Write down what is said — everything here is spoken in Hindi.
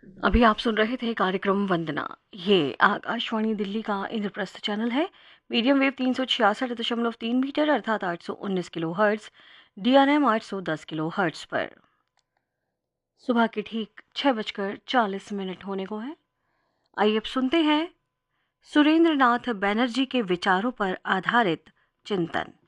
अभी आप सुन रहे थे कार्यक्रम वंदना। ये आकाशवाणी दिल्ली का इंद्रप्रस्थ चैनल है। मीडियम वेव 366.3 मीटर अर्थात 819 kilo hertz, DRM 810 kilo hertz पर। सुबह के ठीक 6:40 होने को है। आइए अब सुनते हैं सुरेंद्र नाथ बैनर्जी के विचारों पर आधारित चिंतन।